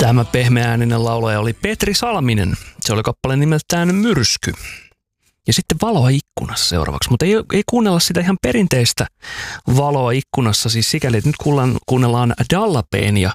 Tämä pehmeääninen laulaja oli Petri Salminen. Se oli kappale nimeltään Myrsky. Ja sitten Valoa ikkunassa seuraavaksi, mutta ei kuunnella sitä ihan perinteistä Valoa ikkunassa, siis sikäli, että nyt kuunnellaan Dallapeen ja